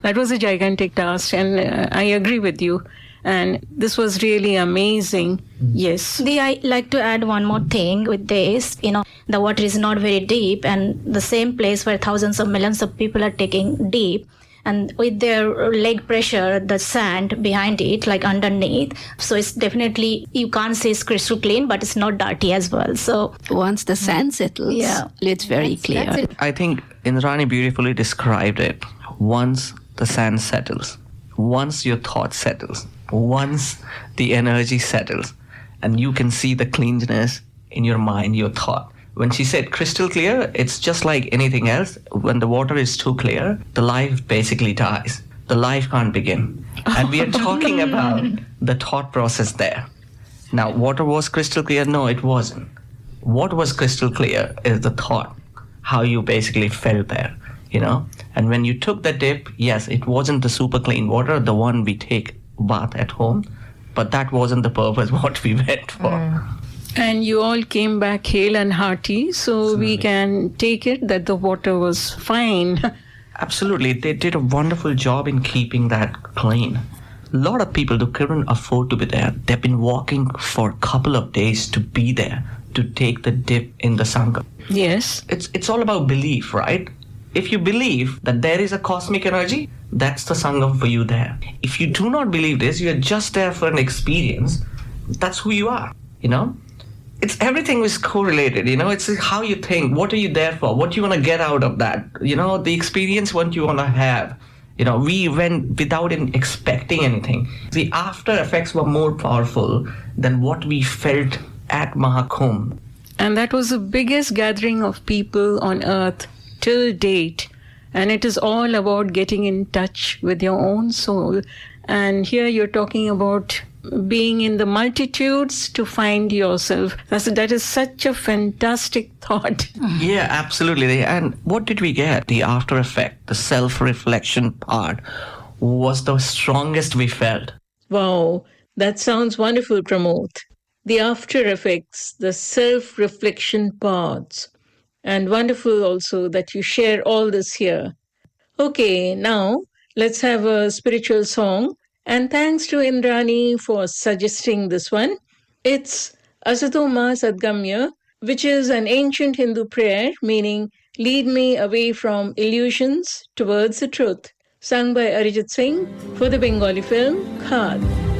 That was a gigantic task, and I agree with you. And this was really amazing. Yes. I like to add one more thing with this. The water is not very deep, and the same place where thousands of millions of people are taking deep, and with their leg pressure, the sand behind it, like underneath. So it's definitely, you can't say it's crystal clean, but it's not dirty as well. So once the sand settles, it's very clear. That's it. I think Indrani beautifully described it. Once the sand settles, once your thought settles, once the energy settles, and you can see the cleanness in your mind, your thought. When she said crystal clear, it's just like anything else. When the water is too clear, the life basically dies. The life can't begin. And we are talking about the thought process there. Now, water was crystal clear? No, it wasn't. What was crystal clear is the thought, how you basically felt there, And when you took the dip, yes, it wasn't the super clean water, the one we take bath at home, but that wasn't the purpose what we went for. And you all came back hale and hearty, so we can take it that the water was fine. Absolutely. They did a wonderful job in keeping that clean. A lot of people who couldn't afford to be there, they've been walking for a couple of days to be there, to take the dip in the Sangam. Yes. It's all about belief, right? If you believe that there is a cosmic energy, that's the Sangam for you there. If you do not believe this, you're just there for an experience, that's who you are, It's everything is correlated, it's how you think, what are you there for, what you want to get out of that, the experience what you want to have. We went without expecting anything. The after effects were more powerful than what we felt at Mahakumbh. And that was the biggest gathering of people on earth till date. And it is all about getting in touch with your own soul. And here you're talking about being in the multitudes to find yourself. That is such a fantastic thought. Yeah, absolutely. And what did we get? The after effect, the self-reflection part was the strongest we felt. Wow, that sounds wonderful, Pramod. The after effects, the self-reflection parts. And wonderful also that you share all this here. Okay, now let's have a spiritual song. And thanks to Indrani for suggesting this one. It's Asato Ma Sadgamya, which is an ancient Hindu prayer meaning lead me away from illusions towards the truth, sung by Arijit Singh for the Bengali film Khad.